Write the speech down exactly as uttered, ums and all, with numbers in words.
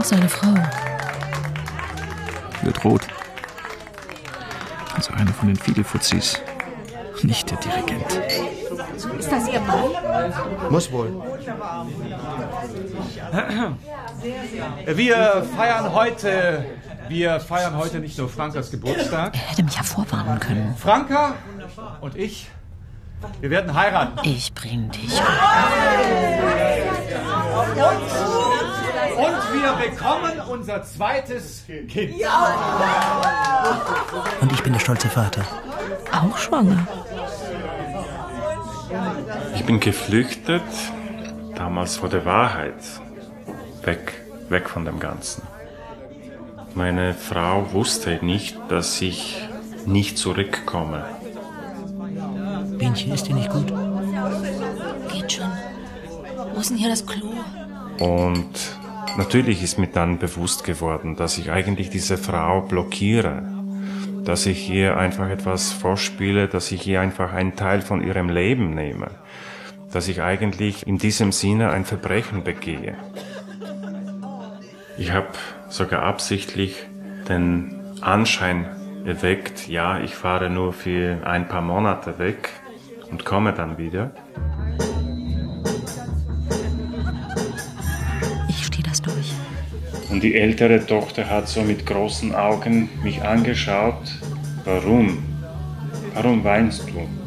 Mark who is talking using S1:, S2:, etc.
S1: und seine Frau.
S2: Wird rot. Also einer von den Fidelfuzis. Nicht der Dirigent.
S3: Ist das Ihr Mann?
S4: Muss wohl.
S5: Wir feiern heute, wir feiern heute nicht nur Frankas Geburtstag.
S1: Er hätte mich ja vorwarnen können.
S5: Franka und ich, wir werden heiraten.
S1: Ich bring dich.
S5: Und wir bekommen unser zweites Kind.
S4: Und ich bin der stolze Vater.
S1: Auch schwanger.
S6: Ich bin geflüchtet, damals vor der Wahrheit. Weg, weg von dem Ganzen. Meine Frau wusste nicht, dass ich nicht zurückkomme.
S4: Bienchen, ist dir nicht gut?
S1: Geht schon. Wo ist denn hier das Klo?
S6: Und natürlich ist mir dann bewusst geworden, dass ich eigentlich diese Frau blockiere. Dass ich ihr einfach etwas vorspiele, dass ich ihr einfach einen Teil von ihrem Leben nehme. Dass ich eigentlich in diesem Sinne ein Verbrechen begehe. Ich habe sogar absichtlich den Anschein erweckt, ja, ich fahre nur für ein paar Monate weg und komme dann wieder.
S1: Ich stehe das durch.
S6: Und die ältere Tochter hat so mit großen Augen mich angeschaut. Warum? Warum weinst du?